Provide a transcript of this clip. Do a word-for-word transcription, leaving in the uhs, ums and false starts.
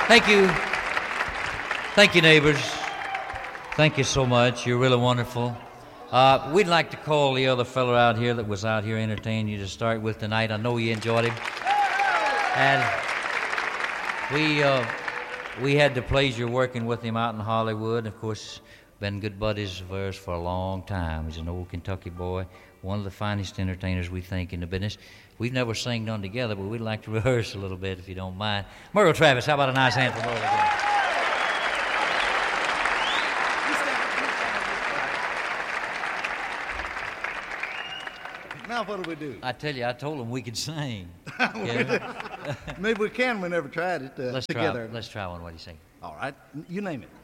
Thank you. Thank you, neighbors. Thank you so much. You're really wonderful. Uh, we'd like to call the other fellow out here that was out here entertaining you to start with tonight. I know you enjoyed him. And we uh, we had the pleasure working with him out in Hollywood. Of course, been good buddies of ours for a long time. He's an old Kentucky boy, one of the finest entertainers we think in the business. We've never sang none together, but we'd like to rehearse a little bit if you don't mind. Merle Travis, how about a nice hand for Merle again? Now what do we do? I tell you, I told him we could sing. Maybe we can. We never tried it uh, let's together. Try, let's try one. What do you say? All right. You name it.